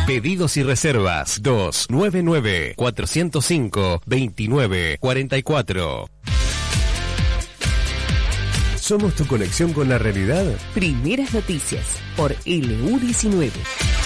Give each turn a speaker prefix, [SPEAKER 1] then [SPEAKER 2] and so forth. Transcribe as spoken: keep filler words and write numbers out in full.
[SPEAKER 1] Pedidos y reservas dos nueve nueve, cuatro cero cinco, dos nueve cuatro cuatro. ¿Somos tu conexión con la realidad?
[SPEAKER 2] Primeras noticias por L U diecinueve.